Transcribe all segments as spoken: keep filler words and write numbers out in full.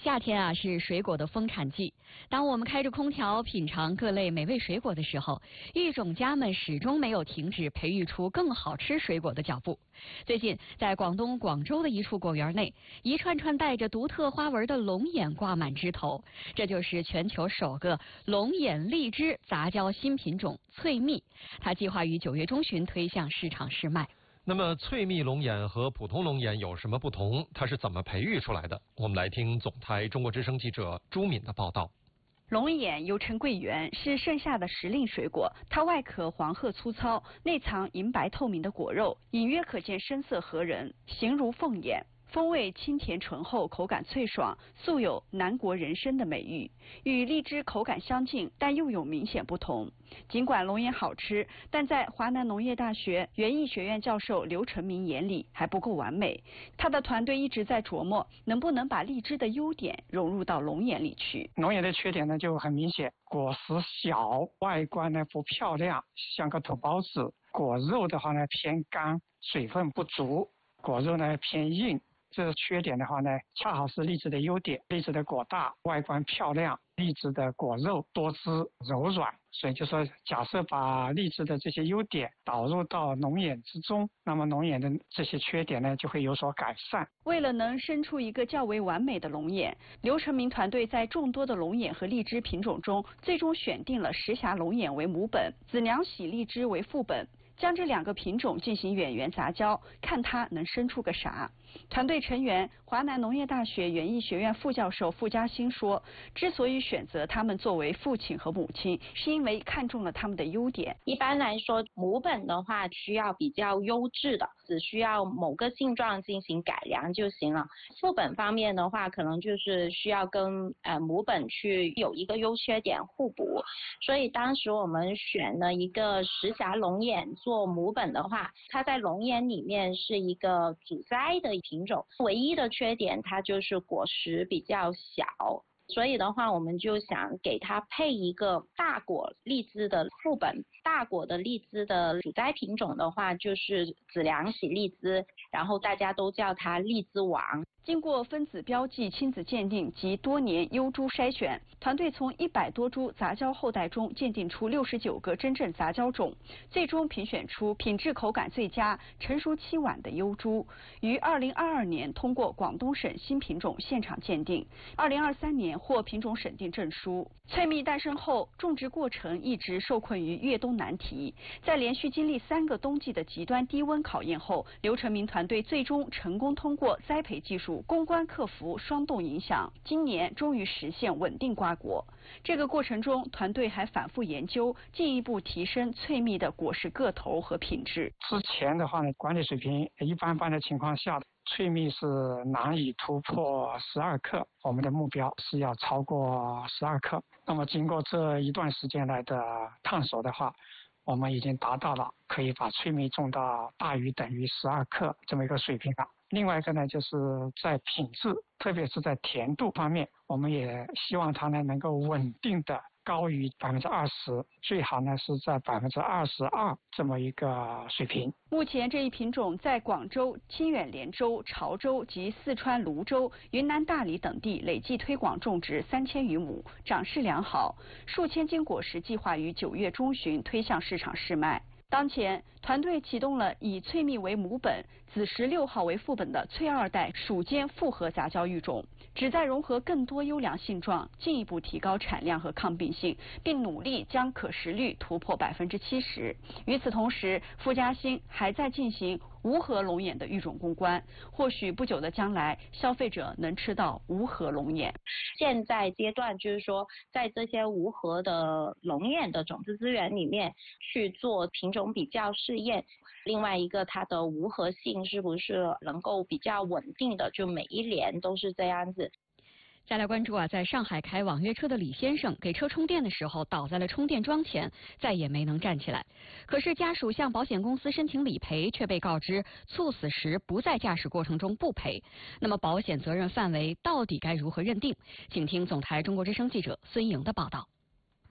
夏天啊是水果的丰产季，当我们开着空调品尝各类美味水果的时候，育种家们始终没有停止培育出更好吃水果的脚步。最近，在广东广州的一处果园内，一串串带着独特花纹的龙眼挂满枝头，这就是全球首个龙眼荔枝杂交新品种翠蜜，它计划于九月中旬推向市场试卖。 那么翠蜜龙眼和普通龙眼有什么不同？它是怎么培育出来的？我们来听总台中国之声记者朱敏的报道。 龙眼又称桂圆，是盛夏的时令水果。它外壳黄褐粗糙，内藏银白透明的果肉，隐约可见深色合人，形如凤眼。风味清甜醇厚，口感脆爽，素有南国人参的美誉。与荔枝口感相近，但又有明显不同。尽管龙眼好吃，但在华南农业大学园艺学院教授刘成明眼里还不够完美。他的团队一直在琢磨，能不能把荔枝的优点融入到龙眼里去。 龙眼的缺点呢就很明显，果实小，外观呢不漂亮，像个土包子。果肉的话呢偏干，水分不足，果肉呢偏硬。这个缺点的话呢，恰好是荔枝的优点。荔枝的果大，外观漂亮，荔枝的果肉多汁柔软，所以就说，假设把荔枝的这些优点导入到龙眼之中，那么龙眼的这些缺点呢就会有所改善。 为了能生出一个较为完美的龙眼，刘成明团队在众多的龙眼和荔枝品种中，最终选定了石峡龙眼为母本，子娘喜荔枝为副本。将这两个品种进行远缘杂交，看它能生出个啥。团队成员华南农业大学园艺学院副教授傅嘉欣说，之所以选择他们作为父亲和母亲，是因为看中了他们的优点。 一般来说，母本的话需要比较优质的，只需要某个性状进行改良就行了。副本方面的话，可能就是需要跟呃母本去有一个优缺点互补。所以当时我们选了一个石峡龙眼做母本的话，它在龙眼里面是一个主栽的品种，唯一的缺点它就是果实比较小，所以的话我们就想给它配一个大果荔枝的副本。大果的荔枝的主栽品种的话就是子良喜荔枝，然后大家都叫它荔枝王。 经过分子标记、亲子鉴定及多年优株筛选，团队从一百多株杂交后代中鉴定出六十九个真正杂交种，最终评选出品质口感最佳、成熟期晚的优株，于二零二二年通过广东省新品种现场鉴定，二零二三年获品种审定证书。翠蜜诞生后，种植过程一直受困于越冬难题，在连续经历三个冬季的极端低温考验后，刘成明团队最终成功通过栽培技术攻关克服霜冻影响，今年终于实现稳定瓜果。这个过程中，团队还反复研究，进一步提升翠蜜的果实个头和品质。 之前的话呢，管理水平一般般的情况下，翠蜜是难以突破十二克，我们的目标是要超过十二克。那么经过这一段时间来的探索的话，我们已经达到了可以把翠蜜种到大于等于十二克这么一个水平了。另外一个呢，就是在品质，特别是在甜度方面，我们也希望它呢能够稳定的高于百分之二十，最好呢是在百分之二十二这么一个水平。 目前这一品种在广州、清远连州、潮州及四川泸州、云南大理等地累计推广种植三千余亩，长势良好。数千斤果实计划于九月中旬推向市场试卖。当前，团队启动了以翠蜜为母本、子实六号为副本的翠二代属间复合杂交育种，旨在融合更多优良性状，进一步提高产量和抗病性，并努力将可食率突破百分之七十。与此同时，傅嘉欣还在进行无核龙眼的育种攻关，或许不久的将来，消费者能吃到无核龙眼。 现在阶段就是说，在这些无核的龙眼的种子资源里面去做品种比较试验，另外一个它的无核性是不是能够比较稳定的，就每一年都是这样子。 再来关注啊，在上海开网约车的李先生给车充电的时候倒在了充电桩前，再也没能站起来。可是家属向保险公司申请理赔，却被告知猝死时不在驾驶过程中不赔。那么保险责任范围到底该如何认定？请听总台中国之声记者孙莹的报道。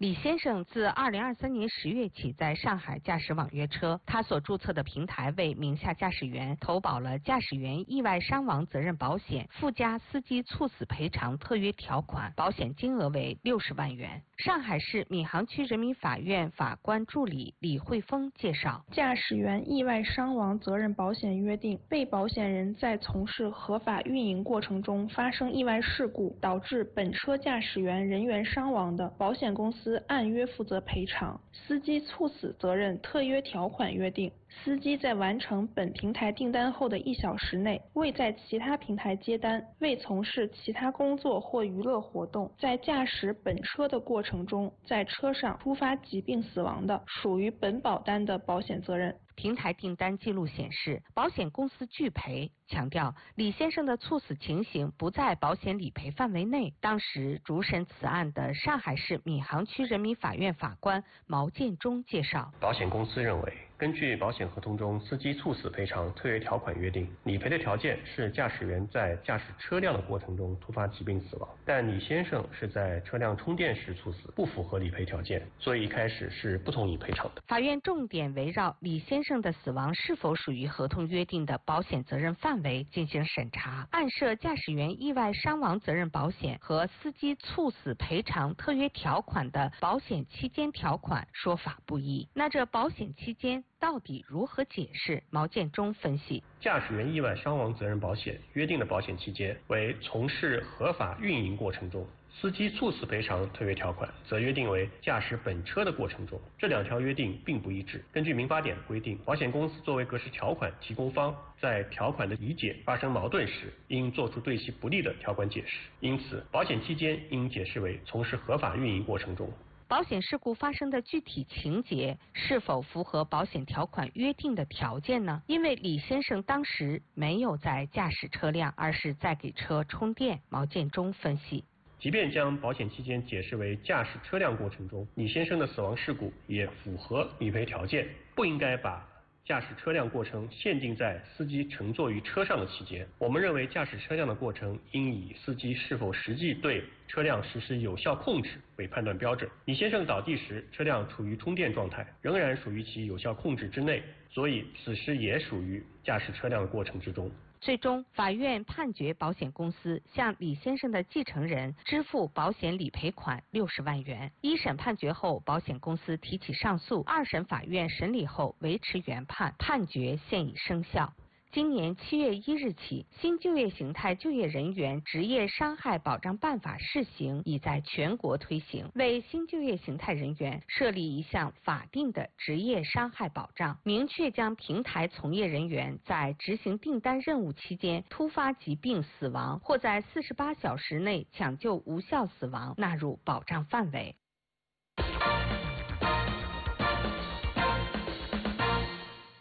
李先生自二零二三年十月起在上海驾驶网约车，他所注册的平台为名下驾驶员投保了驾驶员意外伤亡责任保险附加司机猝死赔偿特约条款，保险金额为六十万元。上海市闵行区人民法院法官助理李慧峰介绍， 驾驶员意外伤亡责任保险约定，被保险人在从事合法运营过程中发生意外事故，导致本车驾驶员人员伤亡的，保险公司按约负责赔偿。司机猝死责任特约条款约定，司机在完成本平台订单后的一小时内，未在其他平台接单，未从事其他工作或娱乐活动，在驾驶本车的过程中，在车上突发疾病死亡的，属于本保单的保险责任。 平台订单记录显示，保险公司拒赔，强调李先生的猝死情形不在保险理赔范围内。当时主审此案的上海市闵行区人民法院法官毛建中介绍， 保险公司认为，根据保险合同中司机猝死赔偿特约条款约定，理赔的条件是驾驶员在驾驶车辆的过程中突发疾病死亡，但李先生是在车辆充电时猝死，不符合理赔条件，所以一开始是不同意赔偿的。 法院重点围绕李先生的死亡是否属于合同约定的保险责任范围进行审查，按涉驾驶员意外伤亡责任保险和司机猝死赔偿特约条款的保险期间条款说法不一。那这保险期间到底如何解释？毛建中分析， 驾驶员意外伤亡责任保险约定的保险期间为从事合法运营过程中，司机猝死赔偿特约条款则约定为驾驶本车的过程中，这两条约定并不一致。根据民法典规定，保险公司作为格式条款提供方，在条款的理解发生矛盾时，应作出对其不利的条款解释。因此，保险期间应解释为从事合法运营过程中。 保险事故发生的具体情节是否符合保险条款约定的条件呢？因为李先生当时没有在驾驶车辆，而是在给车充电。毛建中分析， 即便将保险期间解释为驾驶车辆过程中，李先生的死亡事故也符合理赔条件，不应该把驾驶车辆过程限定在司机乘坐于车上的期间。我们认为，驾驶车辆的过程应以司机是否实际对车辆实施有效控制为判断标准。李先生倒地时，车辆处于充电状态，仍然属于其有效控制之内，所以此时也属于驾驶车辆的过程之中。 最终，法院判决保险公司向李先生的继承人支付保险理赔款六十万元。一审判决后，保险公司提起上诉，二审法院审理后维持原判，判决现已生效。今年七月一日起，新就业形态就业人员职业伤害保障办法试行已在全国推行，为新就业形态人员设立一项法定的职业伤害保障，明确将平台从业人员在执行订单任务期间突发疾病死亡或在四十八小时内抢救无效死亡纳入保障范围。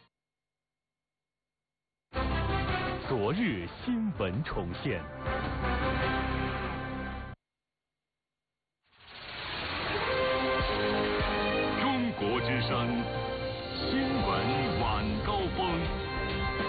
昨日新闻重现。